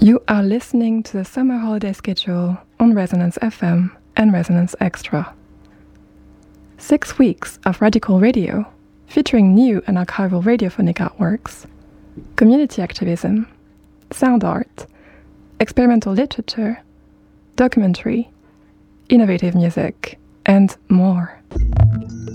You are listening to the summer holiday schedule on Resonance FM and Resonance Extra. 6 weeks of radical radio featuring new and archival radiophonic artworks, community activism, sound art, experimental literature, documentary, innovative music, and more.